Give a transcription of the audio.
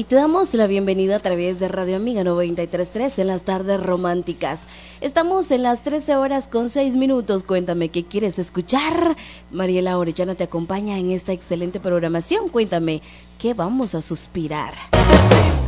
y te damos la bienvenida a través de Radio Amiga 93.3 en las tardes románticas. Estamos en las 13:06. Cuéntame qué quieres escuchar. Mariela Orellana te acompaña en esta excelente programación. Cuéntame qué vamos a suspirar.